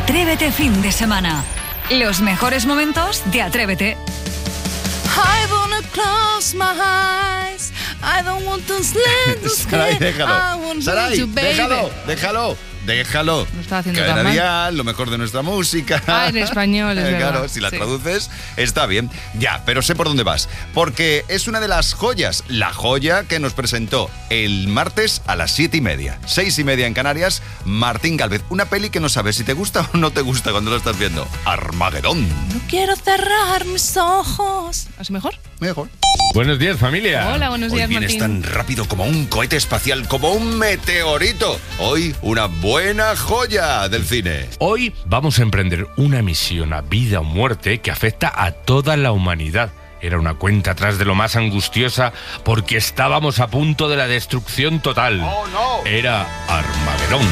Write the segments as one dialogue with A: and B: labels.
A: Atrévete fin de semana. Los mejores momentos de Atrévete.
B: I wanna close my eyes. I don't want to sleep.
C: Saray, déjalo. Saray, déjalo.
B: Lo está haciendo
C: Cadena
B: tan mal.
C: Dial, lo mejor de nuestra música.
B: En español, es verdad.
C: Claro, si la
B: Sí.
C: traduces, está bien. Ya, pero sé por dónde vas. Porque es una de las joyas, la joya que nos presentó el martes a las 7:30. 6:30 en Canarias, Martín Gálvez. Una peli que no sabes si te gusta o no te gusta cuando lo estás viendo. Armagedón.
B: No quiero cerrar mis ojos. ¿Así mejor?
C: Mejor.
D: Buenos días, familia.
B: Hola, buenos
C: Hoy
B: días,
C: vienes
B: Martín.
C: tan rápido como un cohete espacial, como un meteorito. Hoy, una buena joya del cine.
D: Hoy vamos a emprender una misión a vida o muerte que afecta a toda la humanidad. Era una cuenta atrás de lo más angustiosa porque estábamos a punto de la destrucción total.
C: ¡Oh, no!
D: Era Armagedón.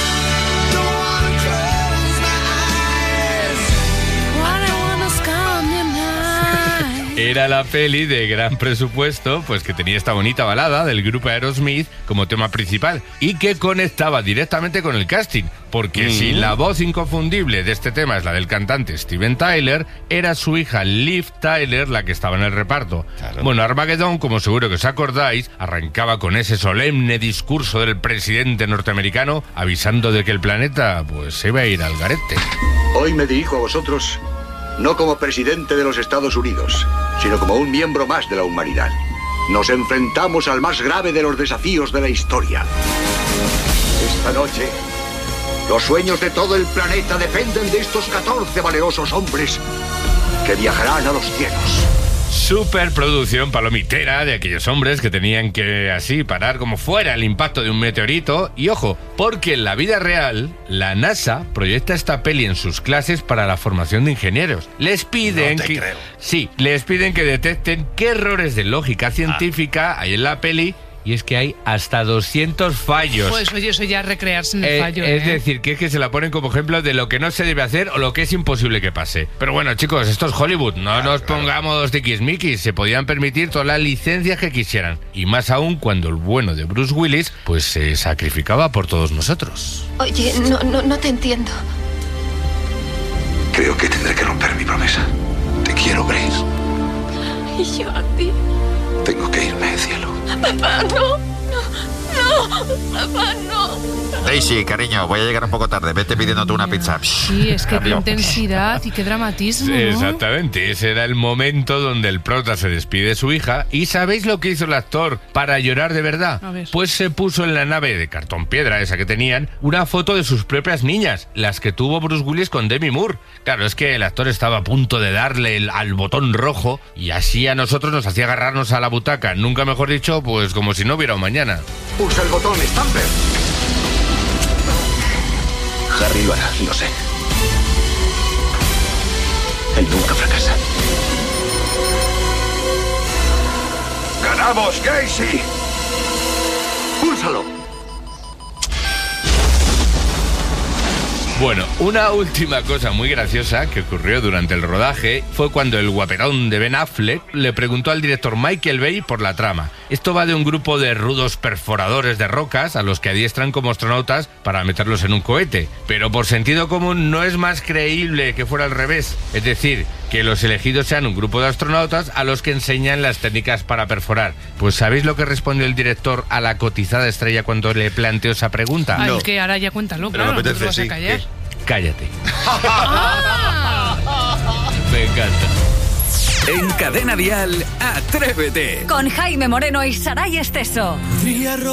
D: Era la peli de gran presupuesto, pues que tenía esta bonita balada del grupo Aerosmith como tema principal y que conectaba directamente con el casting, porque si la voz inconfundible de este tema es la del cantante Steven Tyler, era su hija Liv Tyler la que estaba en el reparto.
C: Claro.
D: Bueno, Armageddon, como seguro que os acordáis, arrancaba con ese solemne discurso del presidente norteamericano avisando de que el planeta pues se iba a ir al garete.
E: Hoy me dirijo a vosotros no como presidente de los Estados Unidos, sino como un miembro más de la humanidad. Nos enfrentamos al más grave de los desafíos de la historia. Esta noche, los sueños de todo el planeta dependen de estos 14 valerosos hombres que viajarán a los cielos.
D: Superproducción palomitera de aquellos hombres que tenían que así parar como fuera el impacto de un meteorito. Y ojo, porque en la vida real la NASA proyecta esta peli en sus clases para la formación de ingenieros. Les piden
C: No te creo.
D: Sí, les piden que detecten qué errores de lógica científica hay en la peli. Y es que hay hasta 200 fallos.
B: Pues oye, eso ya es recrearse en el fallo.
D: Es decir, que es que se la ponen como ejemplo de lo que no se debe hacer o lo que es imposible que pase. Pero bueno, chicos, esto es Hollywood. No nos pongamos tiquismiquis. Se podían permitir todas las licencias que quisieran. Y más aún cuando el bueno de Bruce Willis pues se sacrificaba por todos nosotros.
F: Oye, no te entiendo.
E: Creo que tendré que romper mi promesa. Te quiero, Grace.
F: Y yo a ti.
E: Tengo que irme, cielo.
F: Papá, no. Papá, no.
G: Daisy, cariño, voy a llegar un poco tarde. Vete pidiéndote una pizza.
B: Sí, es que qué
G: Cambio.
B: intensidad y qué dramatismo, ¿no?
D: Exactamente, ese era el momento donde el prota se despide de su hija. ¿Y sabéis lo que hizo el actor para llorar de verdad?
B: A ver.
D: Pues se puso en la nave de cartón piedra esa que tenían una foto de sus propias niñas, las que tuvo Bruce Willis con Demi Moore. Claro, es que el actor estaba a punto de darle al botón rojo y así a nosotros nos hacía agarrarnos a la butaca, nunca mejor dicho, pues como si no hubiera un mañana.
E: Pulsa el botón, Stamper. Harry lo hará, lo sé. Él nunca fracasa. ¡Ganamos, Casey! ¡Púlsalo!
D: Bueno, una última cosa muy graciosa que ocurrió durante el rodaje fue cuando el guaperón de Ben Affleck le preguntó al director Michael Bay por la trama. Esto va de un grupo de rudos perforadores de rocas a los que adiestran como astronautas para meterlos en un cohete. Pero por sentido común no es más creíble que fuera al revés. Es decir, que los elegidos sean un grupo de astronautas a los que enseñan las técnicas para perforar. Pues ¿sabéis lo que respondió el director a la cotizada estrella cuando le planteó esa pregunta?
B: Ay,
C: No.
B: que ahora ya cuéntalo,
C: Pero
B: claro,
C: me
B: no te
C: apetece,
B: vas a
C: sí.
B: callar.
D: Cállate.
B: ¡Ah!
D: Me encanta.
H: En Cadena Dial, Atrévete.
A: Con Jaime Moreno y Saray Esteso.